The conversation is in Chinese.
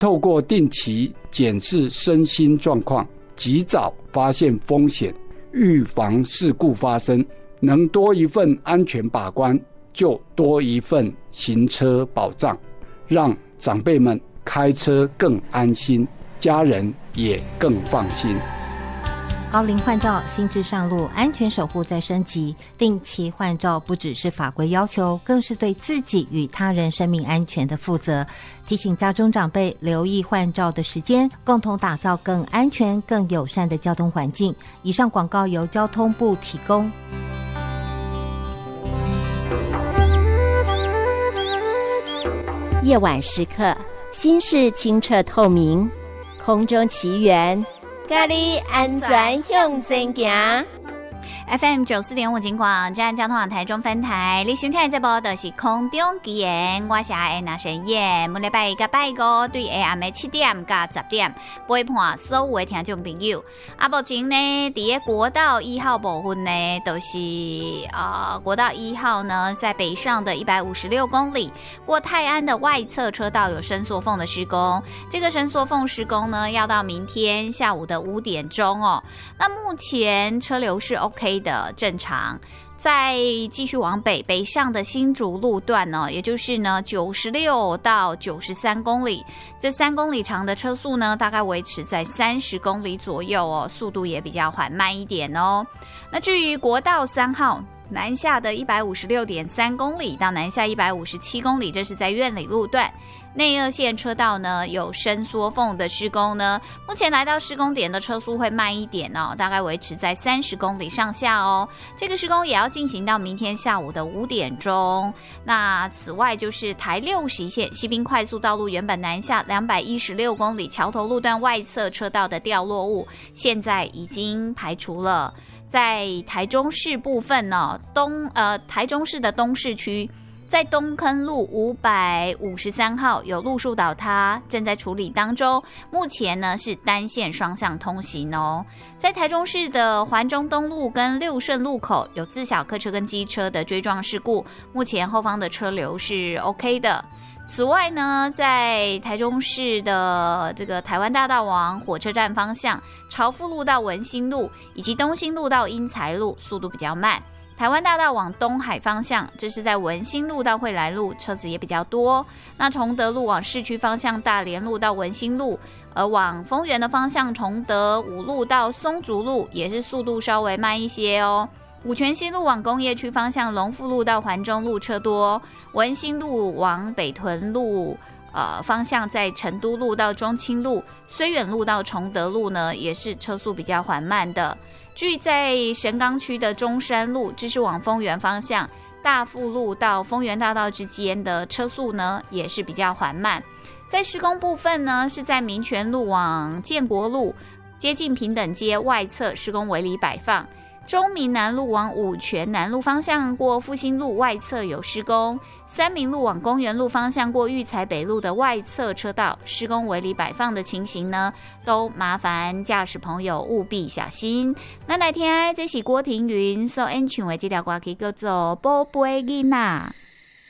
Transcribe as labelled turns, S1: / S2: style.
S1: 透过定期检视身心状况，及早发现风险，预防事故发生。能多一份安全把关，就多一份行车保障，让长辈们开车更安心，家人也更放心。
S2: 高龄换照新制上路，安全守护再升级。定期换照不只是法规要求，更是对自己与他人生命安全的负责。提醒家中长辈留意换照的时间，共同打造更安全、更友善的交通环境。以上广告由交通部提供。
S3: 夜晚时刻，心事清澈透明，空中奇缘，咖喱安全向前行。
S4: FM 94.5金广站交通网台中分台，你收听的这部就是空中奇缘，我是安娜神燕。每礼拜一到拜五对下暗的7点到10点陪伴所有的听众朋友。目前呢，在国道1号部分呢，都是国道1号呢，在北上的156公里，过泰安的外侧车道有伸缩缝的施工。这个伸缩缝施工呢，要到明天下午的5点钟哦。那目前车流是 OK的，正常。再继续往北上的新竹路段呢，也就是呢96到93公里，这3公里长的车速呢，大概维持在30公里左右哦，速度也比较缓慢一点哦。那至于国道3号南下的156.3公里到南下157公里，这是在苑里路段。内二线车道呢有伸缩缝的施工呢，目前来到施工点的车速会慢一点哦，大概维持在30公里上下哦。这个施工也要进行到明天下午的5点钟。那此外就是台60线西滨快速道路原本南下216公里桥头路段外侧车道的掉落物，现在已经排除了。在台中市部分呢，台中市的东市区。在东坑路553号有路树倒塌，正在处理当中。目前呢是单线双向通行哦。在台中市的环中东路跟六顺路口有自小客车跟机车的追撞事故，目前后方的车流是 OK 的。此外呢，在台中市的这个台湾大道往火车站方向，朝富路到文心路以及东兴路到英才路速度比较慢。台湾大道往东海方向，这是在文心路到惠来路，车子也比较多。那崇德路往市区方向，大连路到文心路，而往丰原的方向，崇德5路到松竹路也是速度稍微慢一些哦。五权西路往工业区方向，龙富路到环中路车多。文心路往北屯路方向，在成都路到中清路，绥远路到崇德路呢，也是车速比较缓慢的。至于在神冈区的中山路，这是往丰原方向，大富路到丰原大道之间的车速呢，也是比较缓慢。在施工部分呢，是在民权路往建国路接近平等街外侧施工围篱摆放。中民南路往五权南路方向过复兴路外侧有施工，三民路往公园路方向过育才北路的外侧车道施工围篱摆放的情形呢，都麻烦驾驶朋友务必小心。咱来听这是郭庭云所演唱的这条歌曲叫做《宝贝囡仔》。